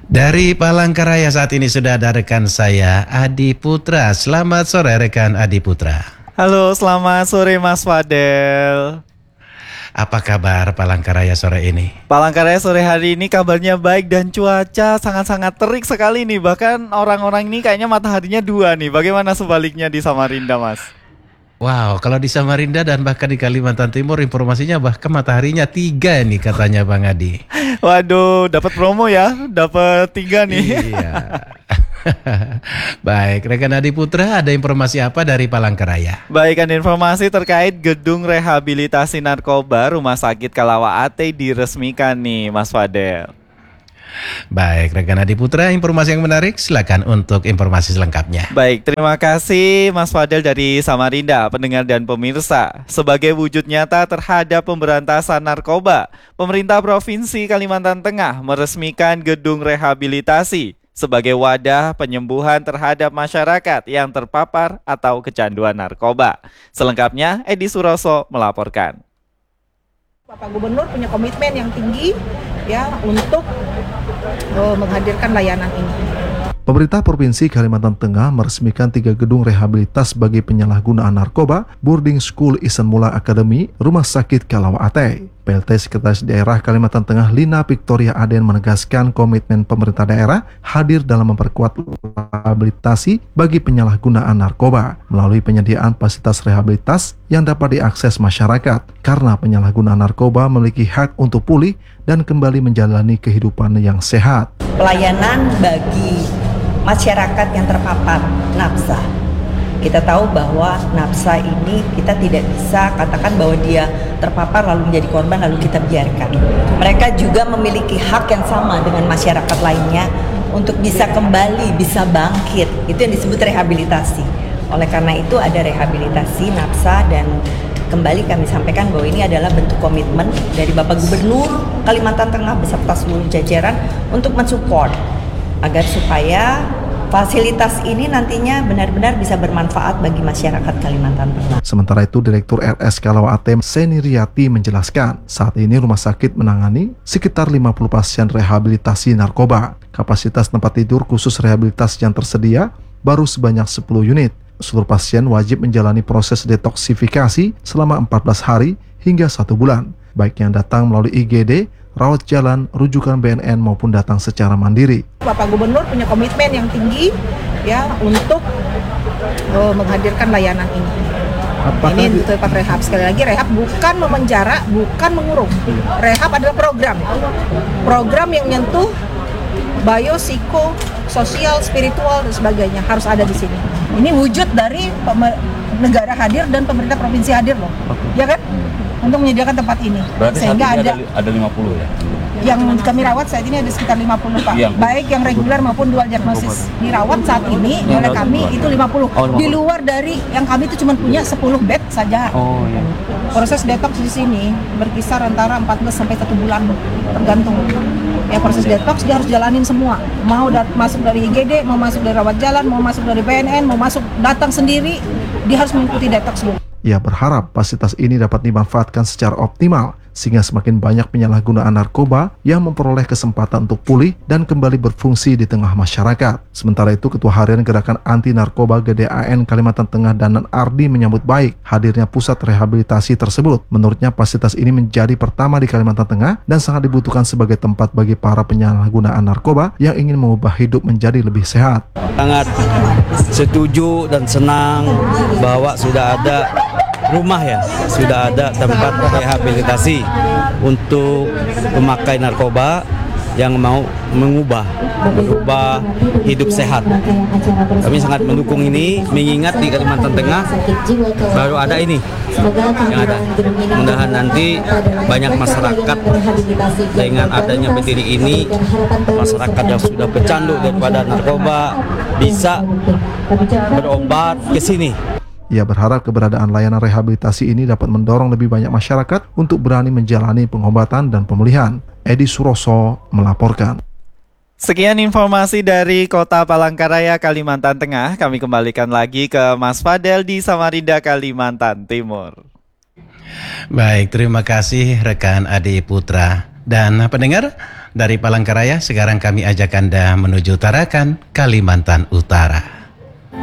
Dari Palangkaraya saat ini sudah ada rekan saya, Adi Putra. Selamat sore rekan Adi Putra. Halo, selamat sore Mas Fadel. Apa kabar Palangkaraya sore ini? Palangkaraya sore hari ini kabarnya baik dan cuaca sangat-sangat terik sekali nih. Bahkan orang-orang ini kayaknya mataharinya 2 nih. Bagaimana sebaliknya di Samarinda, Mas? Wow, kalau di Samarinda dan bahkan di Kalimantan Timur informasinya bahkan mataharinya 3 nih katanya Bang Adi. Waduh, dapat promo ya, dapat 3 nih. Iya. Baik, rekan Adi Putra, ada informasi apa dari Palangkaraya? Baik, ada informasi terkait gedung rehabilitasi narkoba Rumah Sakit Kalawa Ate diresmikan nih, Mas Fadel. Baik, rekan Adi Putra, informasi yang menarik, silakan untuk informasi selengkapnya. Baik, terima kasih Mas Fadel dari Samarinda, pendengar dan pemirsa. Sebagai wujud nyata terhadap pemberantasan narkoba, pemerintah Provinsi Kalimantan Tengah meresmikan gedung rehabilitasi sebagai wadah penyembuhan terhadap masyarakat yang terpapar atau kecanduan narkoba. Selengkapnya, Edi Suroso melaporkan. Bapak Gubernur punya komitmen yang tinggi ya untuk menghadirkan layanan ini. Pemerintah Provinsi Kalimantan Tengah meresmikan 3 gedung rehabilitas bagi penyalahgunaan narkoba, boarding school Isan Mula Academy, Rumah Sakit Kalawa Ate. PLT Sekretaris Daerah Kalimantan Tengah Lina Victoria Aden menegaskan komitmen pemerintah daerah hadir dalam memperkuat rehabilitasi bagi penyalahgunaan narkoba melalui penyediaan fasilitas rehabilitas yang dapat diakses masyarakat karena penyalahgunaan narkoba memiliki hak untuk pulih dan kembali menjalani kehidupan yang sehat. Pelayanan bagi masyarakat yang terpapar nafsa. Kita tahu bahwa nafsa ini kita tidak bisa katakan bahwa dia terpapar lalu menjadi korban lalu kita biarkan. Mereka juga memiliki hak yang sama dengan masyarakat lainnya untuk bisa kembali, bisa bangkit. Itu yang disebut rehabilitasi. Oleh karena itu ada rehabilitasi nafsa dan kembali kami sampaikan bahwa ini adalah bentuk komitmen dari Bapak Gubernur Kalimantan Tengah beserta seluruh jajaran untuk mensupport agar supaya fasilitas ini nantinya benar-benar bisa bermanfaat bagi masyarakat Kalimantan Tengah. Sementara itu, Direktur RS Kalawa Ate Seni Riyati menjelaskan, saat ini rumah sakit menangani sekitar 50 pasien rehabilitasi narkoba. Kapasitas tempat tidur khusus rehabilitasi yang tersedia baru sebanyak 10 unit. Seluruh pasien wajib menjalani proses detoksifikasi selama 14 hari hingga 1 bulan, baik yang datang melalui IGD, rawat jalan, rujukan BNN maupun datang secara mandiri. Bapak Gubernur punya komitmen yang tinggi ya untuk menghadirkan layanan ini. Ini untuk tempat rehab. Sekali lagi, rehab bukan memenjara, bukan mengurung. Rehab adalah program yang menyentuh bio, psiko, sosial, spiritual dan sebagainya harus ada di sini. Ini wujud dari negara hadir dan pemerintah provinsi hadir loh, ya kan? Untuk menyediakan tempat ini. Berarti sehingga saat ini ada 50 ya? Yang kami rawat saat ini ada sekitar 50 Pak, baik yang reguler maupun dual diagnosis. Dirawat saat ini oleh kami itu 50. Di luar dari yang kami itu cuma punya 10 bed saja. Proses detox di sini berkisar antara 14 sampai 1 bulan tergantung. Ya proses detox dia harus jalanin semua. Mau masuk dari IGD, mau masuk dari rawat jalan, mau masuk dari BNN, mau masuk datang sendiri, dia harus mengikuti detox dulu. Ia berharap fasilitas ini dapat dimanfaatkan secara optimal sehingga semakin banyak penyalahgunaan narkoba yang memperoleh kesempatan untuk pulih dan kembali berfungsi di tengah masyarakat. Sementara itu, Ketua Harian Gerakan Anti Narkoba GDAN Kalimantan Tengah Danan Ardi menyambut baik hadirnya pusat rehabilitasi tersebut. Menurutnya, fasilitas ini menjadi pertama di Kalimantan Tengah dan sangat dibutuhkan sebagai tempat bagi para penyalahgunaan narkoba yang ingin mengubah hidup menjadi lebih sehat. Sangat setuju dan senang bahwa sudah ada rumah ya, sudah ada tempat rehabilitasi untuk pemakai narkoba yang mau merubah hidup sehat. Kami sangat mendukung ini, mengingat di Kalimantan Tengah baru ada ini yang ada. Mudah-mudahan nanti banyak masyarakat dengan adanya berdiri ini, masyarakat yang sudah pecandu daripada narkoba bisa berobat ke sini. Ia berharap keberadaan layanan rehabilitasi ini dapat mendorong lebih banyak masyarakat untuk berani menjalani pengobatan dan pemulihan. Edi Suroso melaporkan. Sekian informasi dari Kota Palangkaraya, Kalimantan Tengah. Kami kembalikan lagi ke Mas Fadel di Samarinda, Kalimantan Timur. Baik, terima kasih rekan Adi Putra. Dan pendengar, dari Palangkaraya sekarang kami ajak Anda menuju Tarakan, Kalimantan Utara.